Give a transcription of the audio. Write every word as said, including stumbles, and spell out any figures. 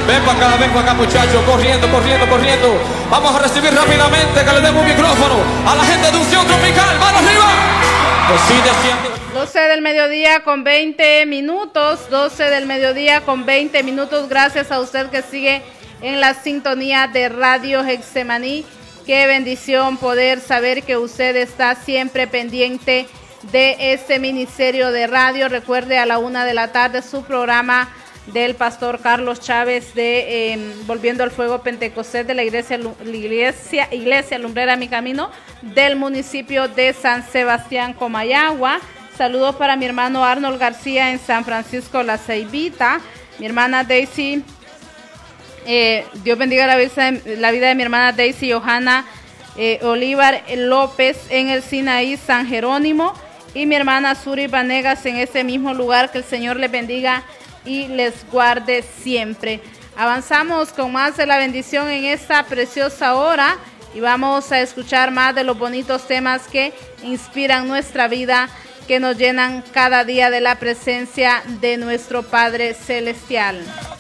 Ven para acá, ven para acá, muchachos, corriendo, corriendo, corriendo. Vamos a recibir rápidamente que le demos un micrófono a la gente de Unción Tropical. ¡Mano arriba! Pues sigue siendo... doce del mediodía con veinte minutos, doce del mediodía con veinte minutos. Gracias a usted que sigue en la sintonía de Radio Getsemaní. Qué bendición poder saber que usted está siempre pendiente de este ministerio de radio. Recuerde, a la una de la tarde su programa del pastor Carlos Chávez de eh, Volviendo al Fuego Pentecostés de la iglesia, la iglesia, iglesia Lumbrera Mi Camino del municipio de San Sebastián, Comayagua. Saludos para mi hermano Arnold García en San Francisco La Ceibita, mi hermana Daisy, eh, Dios bendiga la vida, la vida de mi hermana Daisy Johanna eh, Olivar López en el Sinaí San Jerónimo, y mi hermana Suri Vanegas en ese mismo lugar. Que el Señor les bendiga y les guarde siempre. Avanzamos con más de la bendición en esta preciosa hora y vamos a escuchar más de los bonitos temas que inspiran nuestra vida, que nos llenan cada día de la presencia de nuestro Padre Celestial.